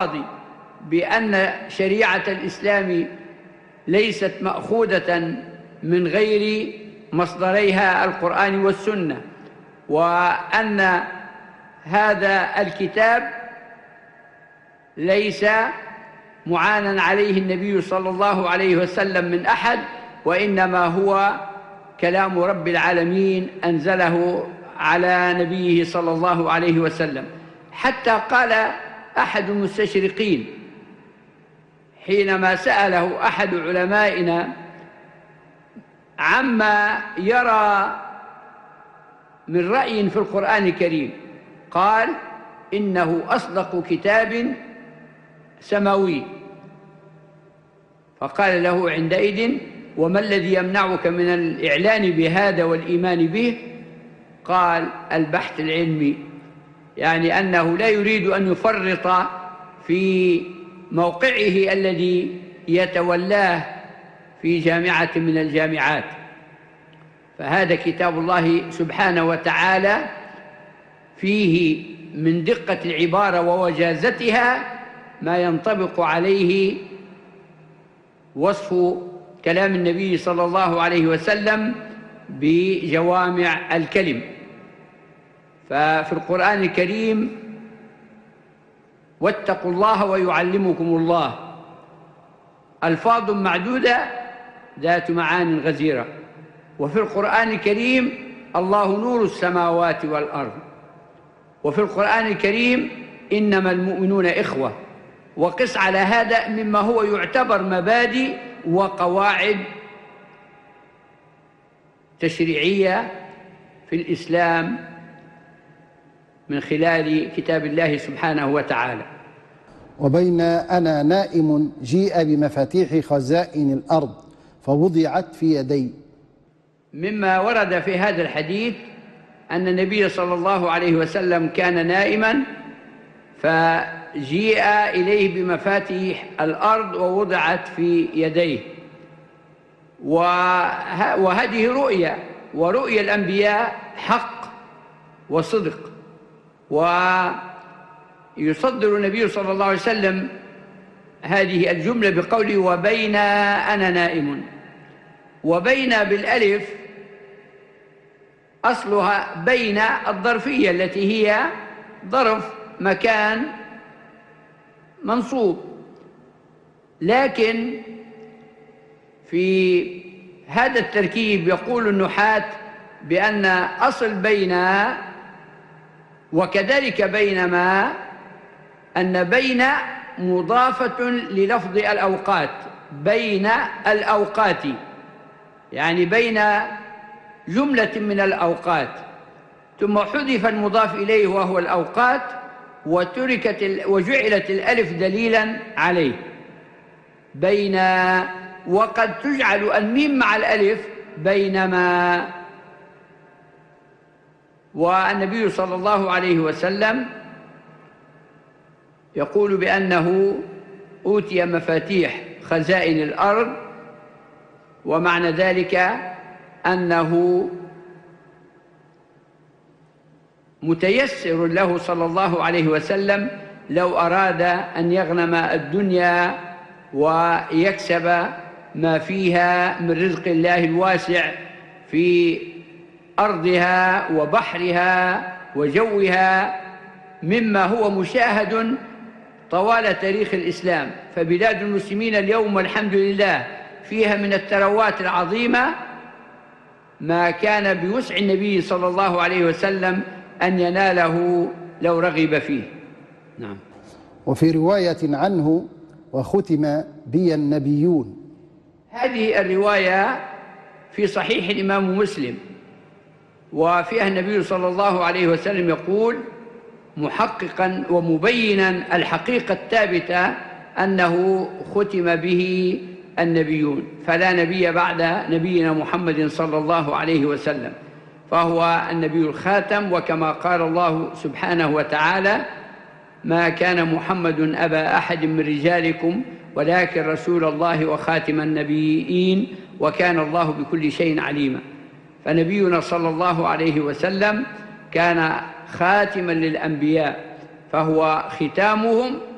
الماضي بأن شريعة الإسلام ليست مأخوذة من غير مصدريها القرآن والسنة، وأن هذا الكتاب ليس معانا عليه النبي صلى الله عليه وسلم من أحد، وإنما هو كلام رب العالمين أنزله على نبيه صلى الله عليه وسلم. حتى قال أحد المستشرقين حينما سأله أحد علمائنا عما يرى من رأي في القرآن الكريم، قال: إنه أصدق كتاب سماوي. فقال له عندئذ: وما الذي يمنعك من الإعلان بهذا والإيمان به؟ قال: البحث العلمي، يعني أنه لا يريد أن يفرط في موقعه الذي يتولاه في جامعة من الجامعات. فهذا كتاب الله سبحانه وتعالى فيه من دقة العبارة ووجازتها ما ينطبق عليه وصف كلام النبي صلى الله عليه وسلم بجوامع الكلم. ففي القرآن الكريم: واتقوا الله ويعلمكم الله، ألفاظ معدودة ذات معان غزيرة. وفي القرآن الكريم: الله نور السماوات والأرض. وفي القرآن الكريم: إنما المؤمنون إخوة. وقس على هذا مما هو يعتبر مبادئ وقواعد تشريعية في الإسلام من خلال كتاب الله سبحانه وتعالى. وبين أنا نائم جيء بمفاتيح خزائن الأرض فوضعت في يدي. مما ورد في هذا الحديث أن النبي صلى الله عليه وسلم كان نائما فجيء إليه بمفاتيح الأرض ووضعت في يديه. وهذه رؤيا، ورؤيا الأنبياء حق وصدق. ويصدر النبي صلى الله عليه وسلم هذه الجملة بقوله: وبين أنا نائم. وبين بالألف أصلها بين الظرفية التي هي ظرف مكان منصوب، لكن في هذا التركيب يقول النحاة بأن أصل بين وكذلك بينما أن بين مضافة للفظ الأوقات، بين الأوقات، يعني بين جملة من الأوقات، ثم حذف المضاف إليه وهو الأوقات وجعلت الألف دليلا عليه بين. وقد تجعل الميم مع الألف بينما. والنبي صلى الله عليه وسلم يقول بأنه أوتي مفاتيح خزائن الأرض، ومعنى ذلك أنه متيسر له صلى الله عليه وسلم لو أراد أن يغنم الدنيا ويكسب ما فيها من رزق الله الواسع في أرضها وبحرها وجوها، مما هو مشاهد طوال تاريخ الإسلام. فبلاد المسلمين اليوم والحمد لله فيها من الثروات العظيمة ما كان بوسع النبي صلى الله عليه وسلم أن يناله لو رغب فيه. نعم. وفي رواية عنه: وختم بي النبيون. هذه الرواية في صحيح الإمام مسلم، وفيها النبي صلى الله عليه وسلم يقول محققا ومبينا الحقيقة الثابتة أنه ختم به النبيون، فلا نبي بعد نبينا محمد صلى الله عليه وسلم، فهو النبي الخاتم. وكما قال الله سبحانه وتعالى: ما كان محمد أبا أحد من رجالكم ولكن رسول الله وخاتم النبيين وكان الله بكل شيء عليما. فنبينا صلى الله عليه وسلم كان خاتما للأنبياء، فهو ختامهم